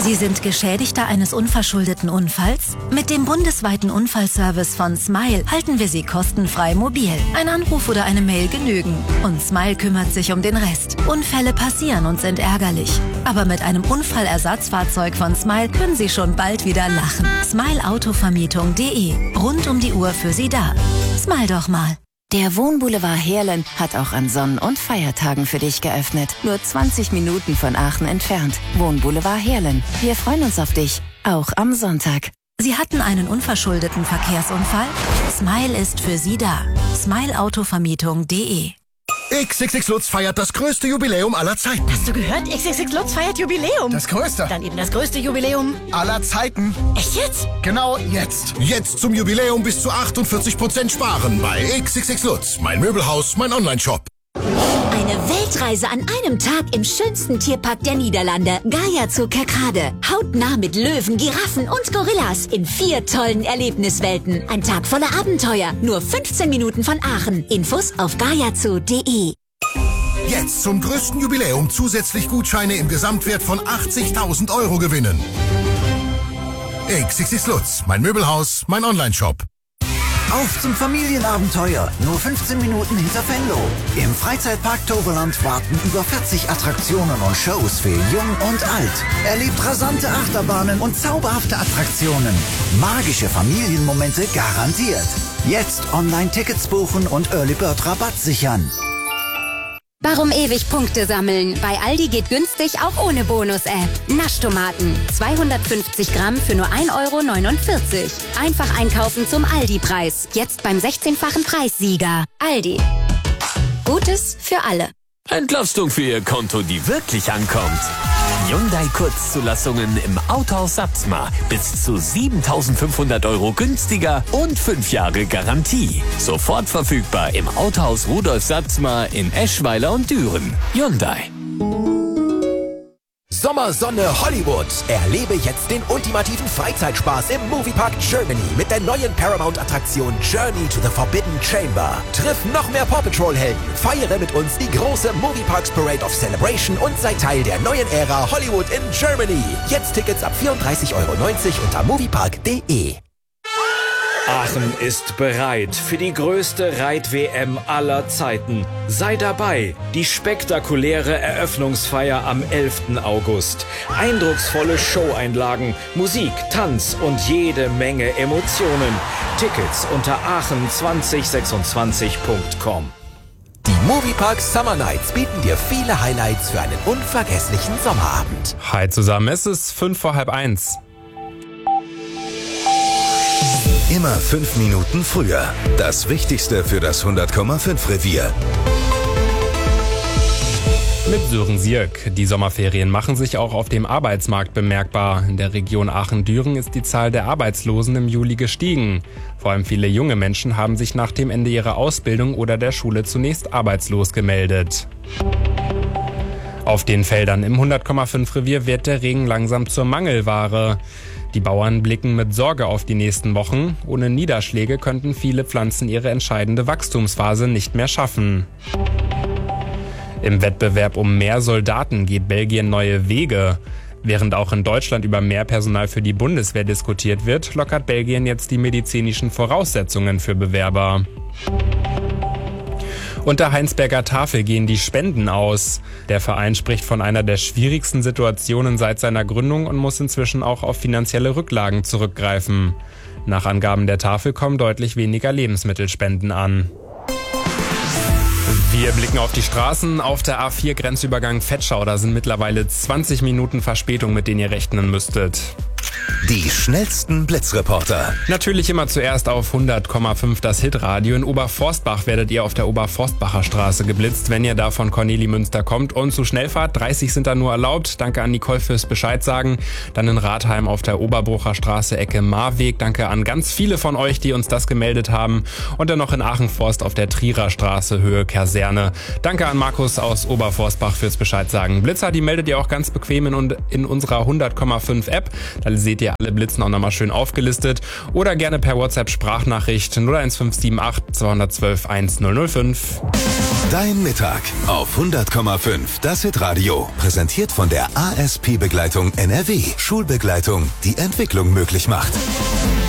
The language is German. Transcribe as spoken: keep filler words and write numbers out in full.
Sie sind Geschädigter eines unverschuldeten Unfalls? Mit dem bundesweiten Unfallservice von Smile halten wir Sie kostenfrei mobil. Ein Anruf oder eine Mail genügen. Und Smile kümmert sich um den Rest. Unfälle passieren und sind ärgerlich. Aber mit einem Unfallersatzfahrzeug von Smile können Sie schon bald wieder lachen. smile autovermietung punkt de. Rund um die Uhr für Sie da. Smile doch mal. Der Wohnboulevard Heerlen hat auch an Sonn- und Feiertagen für dich geöffnet. Nur zwanzig Minuten von Aachen entfernt. Wohnboulevard Heerlen. Wir freuen uns auf dich. Auch am Sonntag. Sie hatten einen unverschuldeten Verkehrsunfall? Smile ist für Sie da. smile autovermietung punkt de. X X X Lutz feiert das größte Jubiläum aller Zeiten. Hast du gehört? X X X Lutz feiert Jubiläum. Das größte. Dann eben das größte Jubiläum aller Zeiten. Echt jetzt? Genau jetzt. Jetzt zum Jubiläum bis zu achtundvierzig Prozent sparen bei X X X Lutz. Mein Möbelhaus, mein Online-Shop. Eine Weltreise an einem Tag im schönsten Tierpark der Niederlande. Gaia Zoo Kerkrade. Hautnah mit Löwen, Giraffen und Gorillas in vier tollen Erlebniswelten. Ein Tag voller Abenteuer. Nur fünfzehn Minuten von Aachen. Infos auf gaia zoo punkt de. Jetzt zum größten Jubiläum zusätzlich Gutscheine im Gesamtwert von achtzigtausend Euro gewinnen. X X X Lutz. Mein Möbelhaus, mein Online-Shop. Auf zum Familienabenteuer, nur fünfzehn Minuten hinter Venlo. Im Freizeitpark Toverland warten über vierzig Attraktionen und Shows für Jung und Alt. Erlebt rasante Achterbahnen und zauberhafte Attraktionen. Magische Familienmomente garantiert. Jetzt Online-Tickets buchen und Early Bird Rabatt sichern. Warum ewig Punkte sammeln? Bei Aldi geht günstig auch ohne Bonus-App. Naschtomaten. zweihundertfünfzig Gramm für nur ein Euro neunundvierzig. Einfach einkaufen zum Aldi-Preis. Jetzt beim sechzehnfachen Preissieger. Aldi. Gutes für alle. Entlastung für Ihr Konto, die wirklich ankommt. Hyundai Kurzzulassungen im Autohaus Satzmar. Bis zu siebentausendfünfhundert Euro günstiger und fünf Jahre Garantie. Sofort verfügbar im Autohaus Rudolf Satzmar in Eschweiler und Düren. Hyundai. Sommersonne Hollywood. Erlebe jetzt den ultimativen Freizeitspaß im Moviepark Germany mit der neuen Paramount-Attraktion Journey to the Forbidden Chamber. Triff noch mehr Paw Patrol-Helden, feiere mit uns die große Movieparks Parade of Celebration und sei Teil der neuen Ära Hollywood in Germany. Jetzt Tickets ab vierunddreißig Euro neunzig unter moviepark punkt de. Aachen ist bereit für die größte Reit-W M aller Zeiten. Sei dabei, die spektakuläre Eröffnungsfeier am elften August. Eindrucksvolle Showeinlagen, Musik, Tanz und jede Menge Emotionen. Tickets unter aachen zwanzig sechsundzwanzig punkt com. Die Moviepark Summer Nights bieten dir viele Highlights für einen unvergesslichen Sommerabend. Hi zusammen, es ist fünf vor halb eins. Immer fünf Minuten früher. Das Wichtigste für das hundert Komma fünf Revier. Mit Sören Sierk. Die Sommerferien machen sich auch auf dem Arbeitsmarkt bemerkbar. In der Region Aachen-Düren ist die Zahl der Arbeitslosen im Juli gestiegen. Vor allem viele junge Menschen haben sich nach dem Ende ihrer Ausbildung oder der Schule zunächst arbeitslos gemeldet. Auf den Feldern im hundert Komma fünf Revier wird der Regen langsam zur Mangelware. Die Bauern blicken mit Sorge auf die nächsten Wochen. Ohne Niederschläge könnten viele Pflanzen ihre entscheidende Wachstumsphase nicht mehr schaffen. Im Wettbewerb um mehr Soldaten geht Belgien neue Wege. Während auch in Deutschland über mehr Personal für die Bundeswehr diskutiert wird, lockert Belgien jetzt die medizinischen Voraussetzungen für Bewerber. Und der Heinsberger Tafel gehen die Spenden aus. Der Verein spricht von einer der schwierigsten Situationen seit seiner Gründung und muss inzwischen auch auf finanzielle Rücklagen zurückgreifen. Nach Angaben der Tafel kommen deutlich weniger Lebensmittelspenden an. Wir blicken auf die Straßen. Auf der A vier Grenzübergang Vetschau, da sind mittlerweile zwanzig Minuten Verspätung, mit denen ihr rechnen müsstet. Die schnellsten Blitzreporter. Natürlich immer zuerst auf hundert Komma fünf das Hitradio. In Oberforstbach werdet ihr auf der Oberforstbacher Straße geblitzt, wenn ihr da von Cornelimünster kommt. Und zu Schnellfahrt, dreißig sind da nur erlaubt. Danke an Nicole fürs Bescheid sagen. Dann in Rathheim auf der Oberbrucher Straße, Ecke Marweg. Danke an ganz viele von euch, die uns das gemeldet haben. Und dann noch in Aachenforst auf der Trierer Straße, Höhe Kaserne. Danke an Markus aus Oberforstbach fürs Bescheid sagen. Blitzer, die meldet ihr auch ganz bequem in, in unserer hundert Komma fünf App. Da seht ihr alle Blitzen auch nochmal schön aufgelistet. Oder gerne per WhatsApp Sprachnachricht null eins fünf sieben acht zwei eins zwei eins null null fünf. Dein Mittag auf hundert Komma fünf, das Hitradio. Präsentiert von der A S P-Begleitung N R W. Schulbegleitung, die Entwicklung möglich macht.